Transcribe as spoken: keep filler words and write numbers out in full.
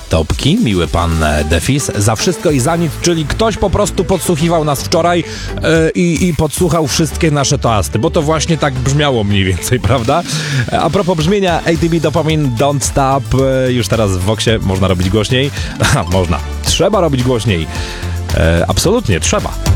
Topki, miły pan Defis, za wszystko i za nic, czyli ktoś po prostu podsłuchiwał nas wczoraj yy, i, i podsłuchał wszystkie nasze toasty, bo to właśnie tak brzmiało mniej więcej, prawda? A propos brzmienia, A T B Dopamine, Don't Stop, yy, już teraz w Voxie można robić głośniej. Aha, można. Trzeba robić głośniej. Yy, absolutnie, trzeba.